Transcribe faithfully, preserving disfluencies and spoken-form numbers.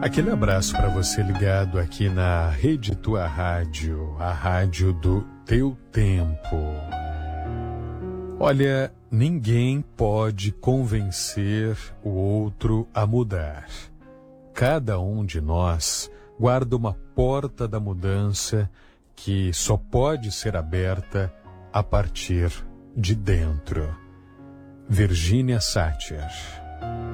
Aquele abraço para você ligado aqui na Rede Tua Rádio, a rádio do teu tempo. Olha, ninguém pode convencer o outro a mudar. Cada um de nós guarda uma porta da mudança que só pode ser aberta a partir de dentro. Virginia Satir.